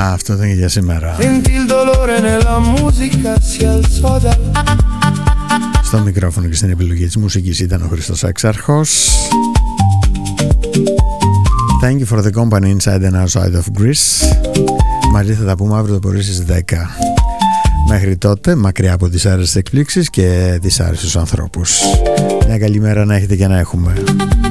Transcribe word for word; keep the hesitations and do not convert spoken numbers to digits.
Αυτό ήταν για σήμερα. Στο μικρόφωνο και στην επιλογή της μουσικής ήταν ο Χριστός Έξαρχος. Thank you for the company inside and outside of Greece. Μαζί θα τα πούμε αύριο το πρωί στις δέκα. Μέχρι τότε, μακριά από τις άρεστες εκπλήξεις και τις άρεστους ανθρώπους. Μια καλή μέρα να έχετε και να έχουμε.